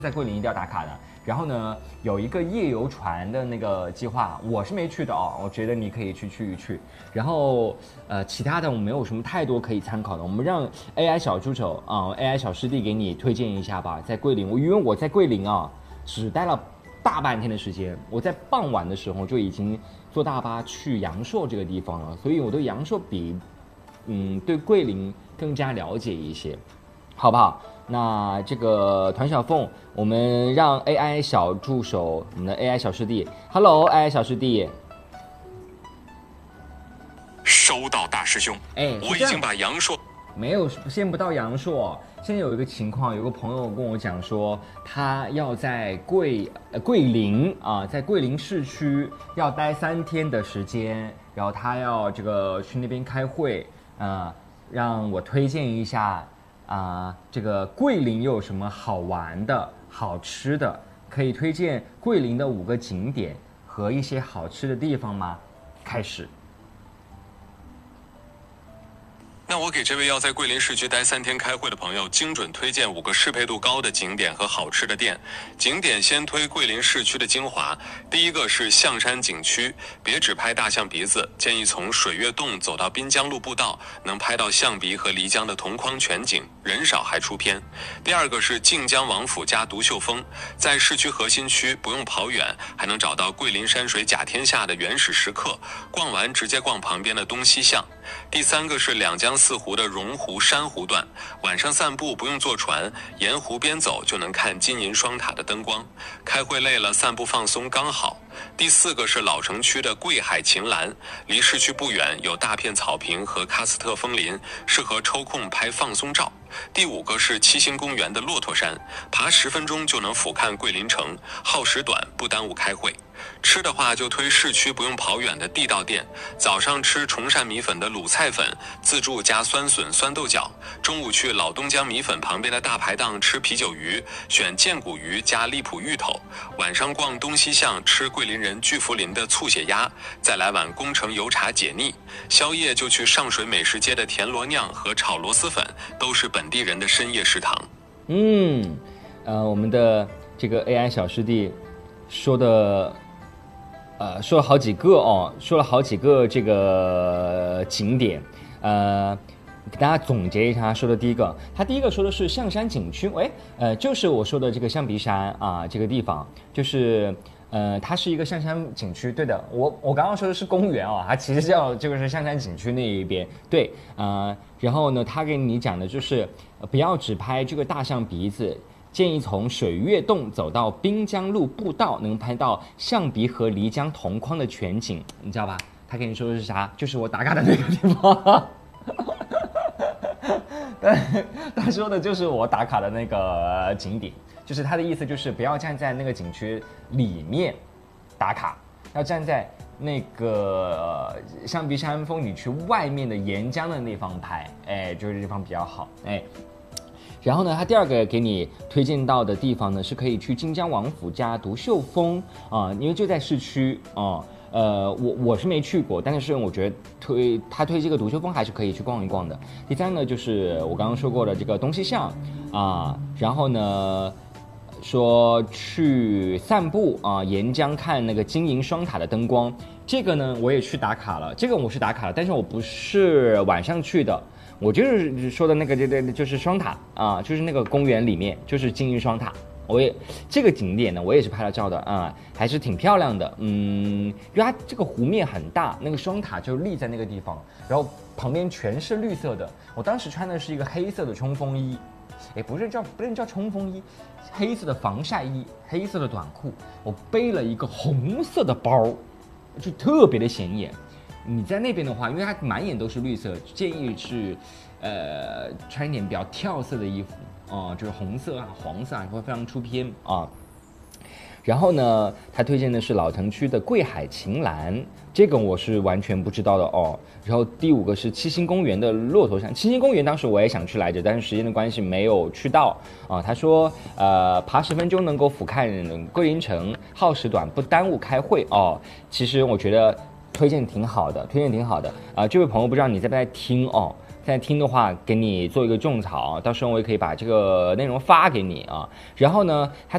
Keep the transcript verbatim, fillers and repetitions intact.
在桂林一定要打卡的。然后呢，有一个夜游船的那个计划，我是没去的哦，我觉得你可以去去一去。然后呃，其他的我没有什么太多可以参考的，我们让 A I 小助手啊、呃、，A I 小师弟给你推荐一下吧。在桂林，我因为我在桂林啊，只待了大半天的时间，我在傍晚的时候就已经坐大巴去阳朔这个地方了，所以我对阳朔比嗯对桂林更加了解一些，好不好？那这个团小凤，我们让 A I 小助手，我们的 A I 小师弟 ，Hello，A I 小师弟， 收到大师兄， 哎， 我已经把阳朔没有，先不到阳朔。现在有一个情况，有个朋友跟我讲说，他要在桂呃桂林啊，在桂林市区要待三天的时间，然后他要这个去那边开会，啊，让我推荐一下。啊，这个桂林有什么好玩的、好吃的？可以推荐桂林的五个景点和一些好吃的地方吗？开始。 那我给这位要在桂林市区待三天开会的朋友精准推荐五个适配度高的景点和好吃的店。景点先推桂林市区的精华，第一个是象山景区，别只拍大象鼻子，建议从水月洞走到滨江路步道，能拍到象鼻和漓江的同框全景，人少还出片。第二个是靖江王府加独秀峰，在市区核心区不用跑远，还能找到桂林山水甲天下的原始石刻，逛完直接逛旁边的东西巷。第三个是两江四湖的榕湖珊瑚段，晚上散步不用坐船，沿湖边走就能看金银双塔的灯光，开会累了散步放松刚好。第四个是老城区的桂海晴岚，离市区不远，有大片草坪和喀斯特枫林，适合抽空拍放松照。第五个是七星公园的骆驼山，爬十分钟就能俯瞰桂林城，耗时短，不耽误开会。吃的话就推市区不用跑远的地道店，早上吃崇善米粉的卤菜粉，自助加酸笋酸豆角，中午去老东江米粉旁边的大排档吃啤酒鱼，选荐骨鱼加荔浦芋头，晚上逛东西巷吃桂林人巨福林的醋血鸭，再来碗宫城油茶解腻。宵夜就去上水美食街的田螺酿和炒螺蛳粉，都是本地人的深夜食堂。 嗯，呃，我们的这个 A I 小师弟说的。呃，说了好几个哦，说了好几个这个景点，呃，给大家总结一下他说的第一个，他第一个说的是象山景区，哎，呃，就是我说的这个象鼻山啊，这个地方，就是呃，它是一个象山景区，对的，我我刚刚说的是公园哦，它其实叫这个是象山景区那一边，对，呃，然后呢，他给你讲的就是、呃、不要只拍这个大象鼻子。建议从水月洞走到滨江路步道，能拍到象鼻和漓江同框的全景，你知道吧？他跟你说的是啥？就是我打卡的那个地方。但他说的就是我打卡的那个景点，就是他的意思就是不要站在那个景区里面打卡，要站在那个象鼻山风景区外面的沿江的那方拍，哎，就是这地方比较好，哎。然后呢，他第二个给你推荐到的地方呢，是可以去晋江王府加独秀峰啊、呃，因为就在市区啊、呃。呃，我我是没去过，但是我觉得推他推这个独秀峰还是可以去逛一逛的。第三呢，就是我刚刚说过的这个东西巷啊、呃，然后呢，说去散步啊、呃，沿江看那个金银双塔的灯光，这个呢我也去打卡了，这个我是打卡了，但是我不是晚上去的。我就是说的那个，这这就是双塔啊，就是那个公园里面就是金银双塔。我也这个景点呢，我也是拍了照的啊，还是挺漂亮的。嗯，因为它这个湖面很大，那个双塔就立在那个地方，然后旁边全是绿色的。我当时穿的是一个黑色的冲锋衣，哎，不是叫不能叫冲锋衣，黑色的防晒衣，黑色的短裤，我背了一个红色的包，就特别的显眼。你在那边的话，因为它满眼都是绿色，建议是，呃，穿一点比较跳色的衣服啊、呃，就是红色啊、黄色啊，会非常出片啊。然后呢，他推荐的是老城区的桂海晴岚，这个我是完全不知道的哦。然后第五个是七星公园的骆驼山，七星公园当时我也想去来着，但是时间的关系没有去到啊。他说，呃，爬十分钟能够俯瞰桂林城，耗时短，不耽误开会哦。其实我觉得。推荐挺好的，推荐挺好的啊、呃！这位朋友不知道你在不在听哦？ 在听的话，给你做一个种草，到时候我也可以把这个内容发给你啊。然后呢，它